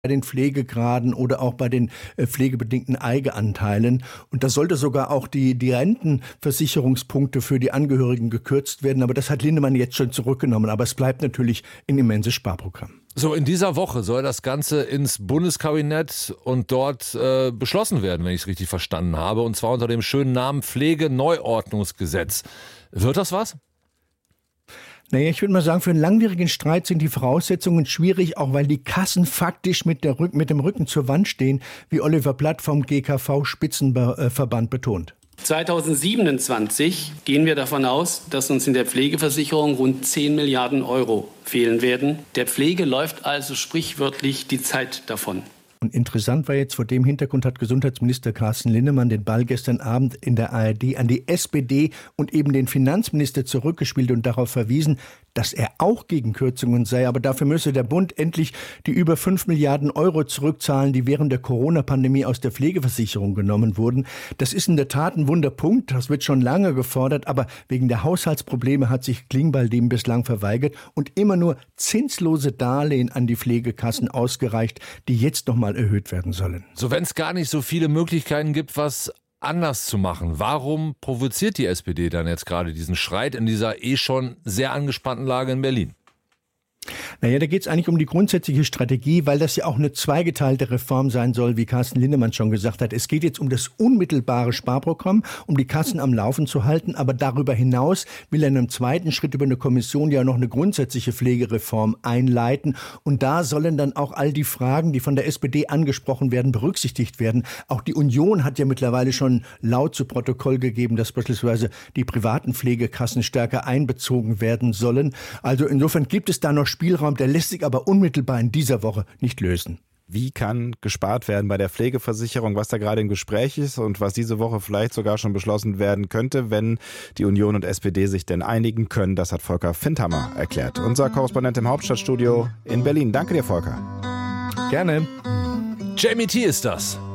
bei den Pflegegraden oder auch bei den pflegebedingten Eigenanteilen. Und da sollte sogar auch die Rentenversicherungspunkte für die Angehörigen gekürzt werden. Aber das hat Linnemann jetzt schon zurückgenommen. Aber es bleibt natürlich ein immenses Sparprogramm. So, in dieser Woche soll das Ganze ins Bundeskabinett und dort beschlossen werden, wenn ich es richtig verstanden habe. Und zwar unter dem schönen Namen Pflegeneuordnungsgesetz. Wird das was? Naja, ich würde mal sagen, für einen langwierigen Streit sind die Voraussetzungen schwierig, auch weil die Kassen faktisch mit dem Rücken zur Wand stehen, wie Oliver Platt vom GKV-Spitzenverband betont. 2027 gehen wir davon aus, dass uns in der Pflegeversicherung rund 10 Milliarden Euro fehlen werden. Der Pflege läuft also sprichwörtlich die Zeit davon. Und interessant war jetzt, vor dem Hintergrund hat Gesundheitsminister Carsten Linnemann den Ball gestern Abend in der ARD an die SPD und eben den Finanzminister zurückgespielt und darauf verwiesen, dass er auch gegen Kürzungen sei. Aber dafür müsse der Bund endlich die über 5 Milliarden Euro zurückzahlen, die während der Corona-Pandemie aus der Pflegeversicherung genommen wurden. Das ist in der Tat ein Wunderpunkt. Das wird schon lange gefordert. Aber wegen der Haushaltsprobleme hat sich Klingbeil dem bislang verweigert und immer nur zinslose Darlehen an die Pflegekassen ausgereicht, die jetzt nochmal erhöht werden sollen. So, wenn es gar nicht so viele Möglichkeiten gibt, was anders zu machen, warum provoziert die SPD dann jetzt gerade diesen Streit in dieser schon sehr angespannten Lage in Berlin? Naja, da geht es eigentlich um die grundsätzliche Strategie, weil das ja auch eine zweigeteilte Reform sein soll, wie Carsten Linnemann schon gesagt hat. Es geht jetzt um das unmittelbare Sparprogramm, um die Kassen am Laufen zu halten, aber darüber hinaus will er in einem zweiten Schritt über eine Kommission ja noch eine grundsätzliche Pflegereform einleiten. Und da sollen dann auch all die Fragen, die von der SPD angesprochen werden, berücksichtigt werden. Auch die Union hat ja mittlerweile schon laut zu Protokoll gegeben, dass beispielsweise die privaten Pflegekassen stärker einbezogen werden sollen. Also insofern gibt es da noch Spielraum, der lässt sich aber unmittelbar in dieser Woche nicht lösen. Wie kann gespart werden bei der Pflegeversicherung, was da gerade im Gespräch ist und was diese Woche vielleicht sogar schon beschlossen werden könnte, wenn die Union und SPD sich denn einigen können? Das hat Volker Findhammer erklärt. Unser Korrespondent im Hauptstadtstudio in Berlin. Danke dir, Volker. Gerne. Jamie T. ist das.